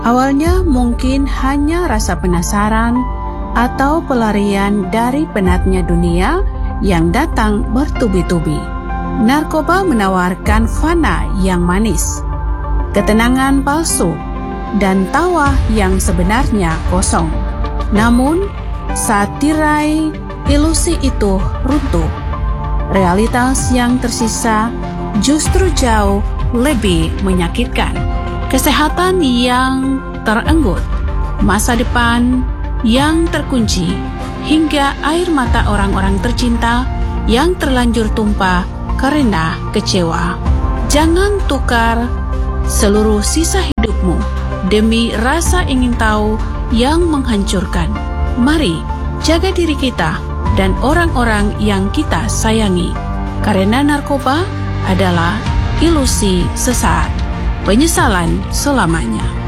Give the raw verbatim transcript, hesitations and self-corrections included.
Awalnya mungkin hanya rasa penasaran atau pelarian dari penatnya dunia yang datang bertubi-tubi. Narkoba menawarkan fana yang manis, ketenangan palsu, dan tawa yang sebenarnya kosong. Namun, saat tirai ilusi itu runtuh, realitas yang tersisa justru jauh lebih menyakitkan. Kesehatan yang terenggut, masa depan yang terkunci, hingga air mata orang-orang tercinta yang terlanjur tumpah karena kecewa. Jangan tukar seluruh sisa hidupmu demi rasa ingin tahu yang menghancurkan. Mari jaga diri kita dan orang-orang yang kita sayangi, karena narkoba adalah ilusi sesaat, penyesalan selamanya.